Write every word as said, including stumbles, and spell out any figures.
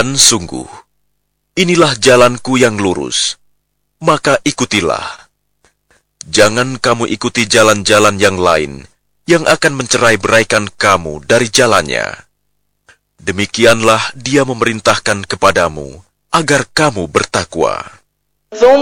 Dan sungguh, inilah jalanku yang lurus, maka ikutilah. Jangan kamu ikuti jalan-jalan yang lain yang akan mencerai-beraikan kamu dari jalannya. Demikianlah Dia memerintahkan kepadamu agar kamu bertakwa.